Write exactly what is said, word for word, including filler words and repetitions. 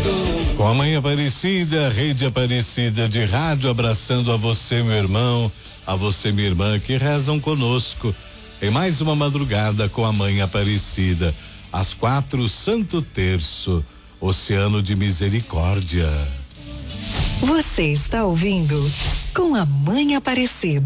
Com a Mãe Aparecida, Rede Aparecida de Rádio, abraçando a você, meu irmão, a você, minha irmã, que rezam conosco em mais uma madrugada com a Mãe Aparecida. Às quatro, Santo Terço, Oceano de Misericórdia. Você está ouvindo Com a Mãe Aparecida.